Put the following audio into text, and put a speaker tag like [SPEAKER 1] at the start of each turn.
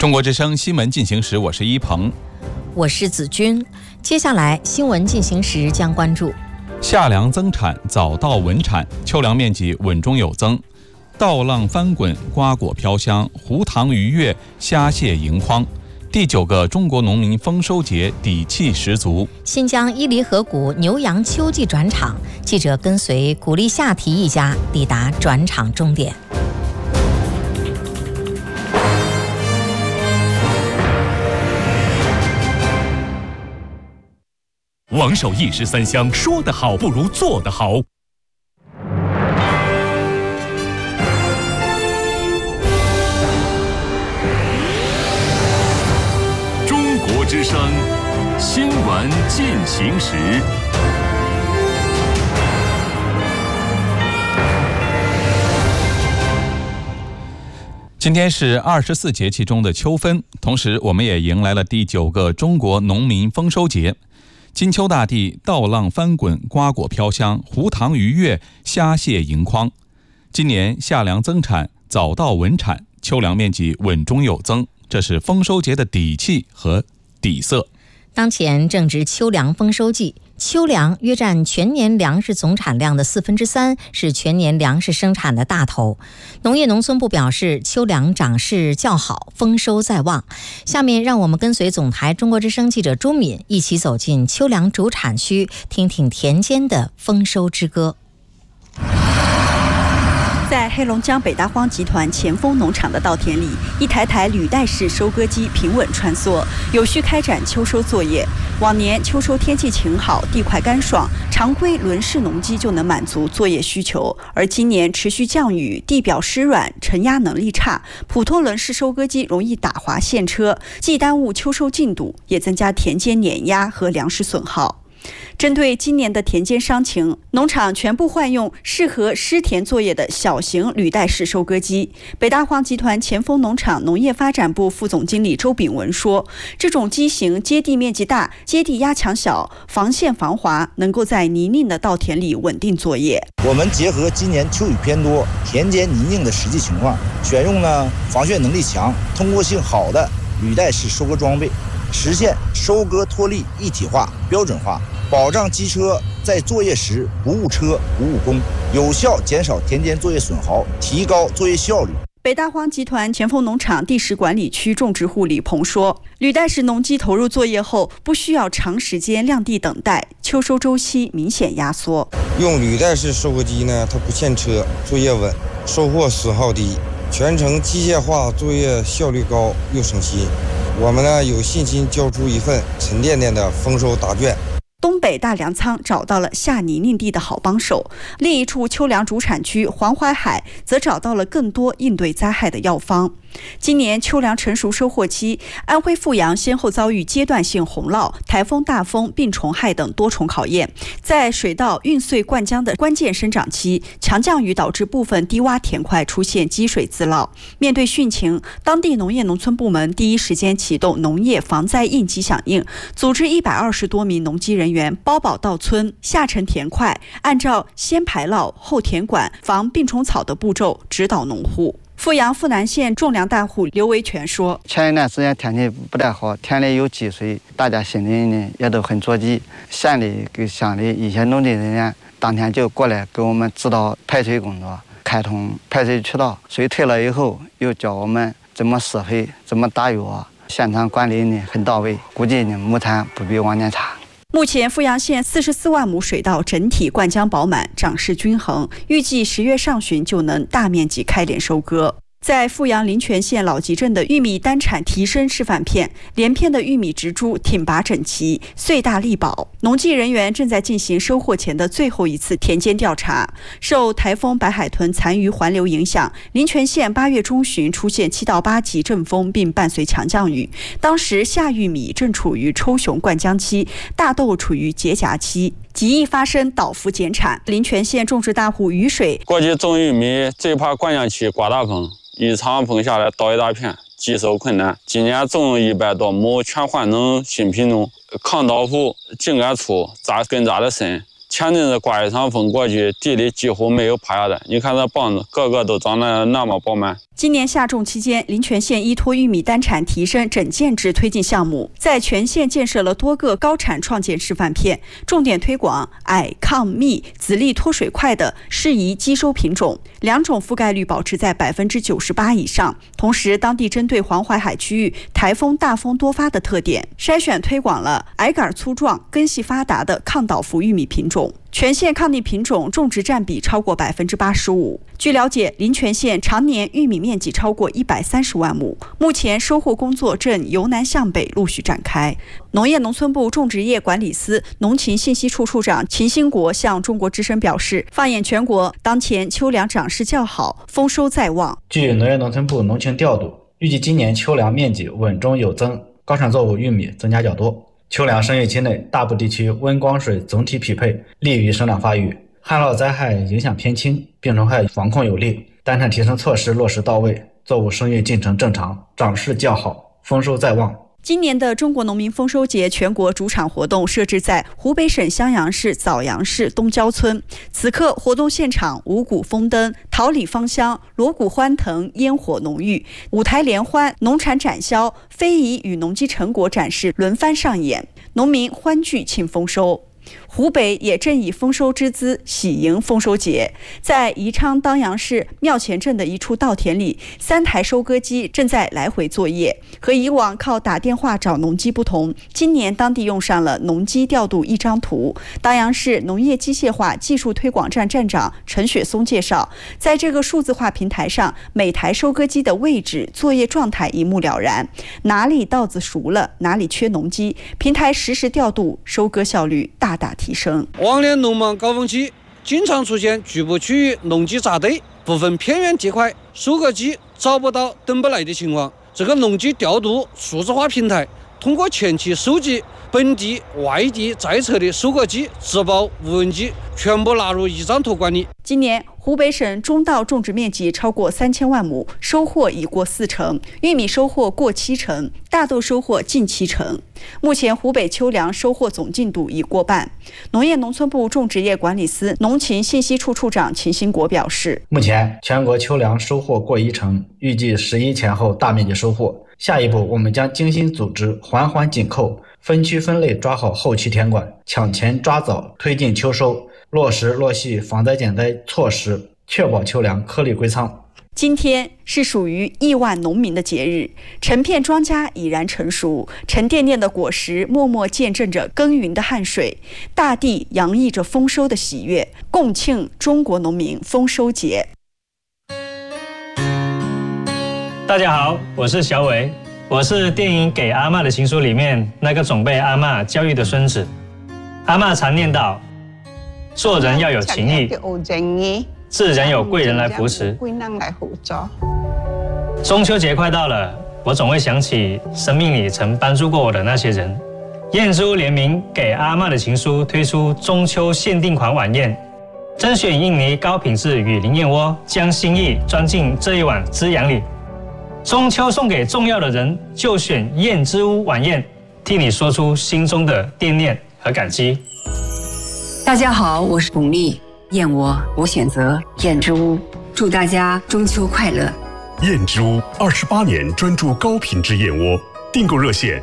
[SPEAKER 1] 中国之声新闻进行时，我是一鹏，
[SPEAKER 2] 我是子君。接下来新闻进行时将关注：
[SPEAKER 1] 夏粮增产，早稻稳产，秋粮面积稳中有增；稻浪翻滚，瓜果飘香，胡糖愉悦，虾蟹盈筐。第9个中国农民丰收节底气十足。
[SPEAKER 2] 新疆伊犁河谷牛羊秋季转场，记者跟随古力夏提一家抵达转场终点。
[SPEAKER 3] 王守义十三香，说得好不如做得好。中国之声新闻进行时。
[SPEAKER 1] 今天是24节气中的秋分，同时我们也迎来了第9个中国农民丰收节。金秋大地，稻浪翻滚，瓜果飘香，胡糖愉悦，虾蟹盈筐。今年夏粮增产，早稻稳产，秋粮面积稳中有增，这是丰收节的底气和底色。
[SPEAKER 2] 当前正值秋粮丰收季，秋粮约占全年粮食总产量的3/4，是全年粮食生产的大头。农业农村部表示，秋粮长势较好，丰收在望。下面让我们跟随总台中国之声记者朱敏一起走进秋粮主产区，听听田间的丰收之歌。
[SPEAKER 4] 在黑龙江北大荒集团前锋农场的稻田里，一台台履带式收割机平稳穿梭，有序开展秋收作业。往年秋收天气晴好，地块干爽，常规轮式农机就能满足作业需求。而今年持续降雨，地表湿软，承压能力差，普通轮式收割机容易打滑陷车，既耽误秋收进度，也增加田间碾压和粮食损耗。针对今年的田间伤情，农场全部换用适合湿田作业的小型履带式收割机。北大荒集团前锋农场农业发展部副总经理周炳文说，这种机型接地面积大，接地压强小，防陷防滑，能够在泥泞的稻田里稳定作业。
[SPEAKER 5] 我们结合今年秋雨偏多，田间泥泞的实际情况，选用防眩能力强、通过性好的履带式收割装备，实现收割脱粒一体化、标准化，保障机车在作业时不误车、不误工，有效减少田间作业损耗，提高作业效率。
[SPEAKER 4] 北大荒集团前锋农场地势管理区种植户李鹏说，履带式农机投入作业后，不需要长时间晾地等待，秋收周期明显压缩。
[SPEAKER 6] 用履带式收割机它不陷车，作业稳，收获损耗低，全程机械化，作业效率高又省心。我们有信心交出一份沉甸甸的丰收答卷。
[SPEAKER 4] 东北大粮仓找到了下泥泞地的好帮手，另一处秋粮主产区黄淮海则找到了更多应对灾害的药方。今年秋粮成熟收获期，安徽阜阳先后遭遇阶段性洪涝、台风、大风、病虫害等多重考验。在水稻运穗灌浆的关键生长期，强降雨导致部分低洼田块出现积水自涝。面对汛情，当地农业农村部门第一时间启动农业防灾应急响应，组织120多名农机人员包保稻村、下沉田块，按照先排涝后填管、防病虫草的步骤指导农户。阜阳阜南县种粮大户刘维全说，
[SPEAKER 7] 前一段时间天气不太好，田里有积水，大家心里也都很着急。县里跟乡里一些农地人员当天就过来给我们指导排水工作，开通排水渠道，水退了以后又教我们怎么施肥，怎么打药，现场管理很到位，估计亩产不比往年差。
[SPEAKER 4] 目前阜阳县44万亩水稻整体灌浆饱满，长势均衡，预计10月上旬就能大面积开镰收割。在阜阳临泉县老集镇的玉米单产提升示范片，连片的玉米植株挺拔整齐，穗大力饱。农技人员正在进行收获前的最后一次田间调查。受台风白海豚残余环流影响，临泉县8月中旬出现7到8级阵风，并伴随强降雨。当时夏玉米正处于抽熊灌浆期，大豆处于结荚期，极易发生倒伏减产。临泉县种植大户雨水
[SPEAKER 8] 过去种玉米最怕灌浆期刮大风，一场风下来倒一大片，积收困难。今年种100多亩，全换成新品种，抗倒伏，茎干粗，根扎得深。前阵子刮一场风过去，地里几乎没有趴下的。你看这棒子，个个都长得那么饱满。
[SPEAKER 4] 今年夏种期间，临泉县依托玉米单产提升整建制推进项目，在全县建设了多个高产创建示范片，重点推广矮、抗、密、籽粒脱水快的适宜基收品种，2种覆盖率保持在98%以上。同时，当地针对黄淮海区域台风大风多发的特点，筛选推广了矮杆粗壮、根系发达的抗倒伏玉米品种。全县抗逆品种种植占比超过85%。据了解，临泉县常年玉米面积超过130万亩，目前收获工作正由南向北陆续展开。农业农村部种植业管理司农禽信息处处长秦兴国向中国之声表示，放眼全国，当前秋粮长势较好，丰收在望。
[SPEAKER 9] 据农业农村部农情调度，预计今年秋粮面积稳中有增，高产作物玉米增加较多。秋粮生育期内，大部地区温光水总体匹配，利于生长发育，旱涝灾害影响偏轻，病虫害防控有力，单产提升措施落实到位，作物生育进程正常，长势较好，丰收在望。
[SPEAKER 4] 今年的中国农民丰收节全国主场活动设置在湖北省襄阳市枣阳市东郊村。此刻活动现场五谷丰登，桃李芳香，锣鼓欢腾，烟火浓郁，舞台联欢，农产展销，非遗与农机成果展示轮番上演，农民欢聚庆丰收。湖北也正以丰收之姿喜迎丰收节。在宜昌当阳市庙前镇的一处稻田里，3台收割机正在来回作业。和以往靠打电话找农机不同，今年当地用上了农机调度一张图。当阳市农业机械化技术推广站站长陈雪松介绍，在这个数字化平台上，每台收割机的位置、作业状态一目了然，哪里稻子熟了，哪里缺农机，平台实时调度，收割效率大大提升。
[SPEAKER 10] 往年农忙高峰期经常出现局部区域农机扎堆，部分偏远地块收割机找不到等不来的情况。这个农机调度数字化平台通过前期收集本地外地在册的收割机、植保无人机全部纳入一张图管理。
[SPEAKER 4] 今年湖北省中稻种植面积超过3000万亩，收获已过40%，玉米收获过70%，大豆收获近70%。目前湖北秋粮收获总进度已过半。农业农村部种植业管理司农禽信息处处长秦兴国表示，
[SPEAKER 9] 目前全国秋粮收获过10%，预计11前后大面积收获。下一步我们将精心组织，环环紧扣，分区分类抓好后期田管，抢前抓早推进秋收，落实落细防灾减灾措施，确保秋粮颗粒归仓。
[SPEAKER 4] 今天是属于亿万农民的节日，成片庄稼已然成熟，沉甸甸的果实默默见证着耕耘的汗水，大地洋溢着丰收的喜悦，共庆中国农民丰收节。
[SPEAKER 11] 大家好，我是小伟，我是电影《给阿嬷的情书》里面那个总被阿嬷教育的孙子。阿嬷常念叨，做人要有情义，自然有贵人来扶持。中秋节快到了，我总会想起生命里曾帮助过我的那些人。燕之屋联名《给阿嬷的情书》推出中秋限定款晚宴，甄选印尼高品质雨林燕窝，将心意装进这一碗滋养里。中秋送给重要的人，就选燕之屋晚宴，替你说出心中的惦念和感激。
[SPEAKER 12] 大家好，我是巩俐，燕窝我选择燕之屋，祝大家中秋快乐。
[SPEAKER 13] 燕之屋28年专注高品质燕窝，订购热线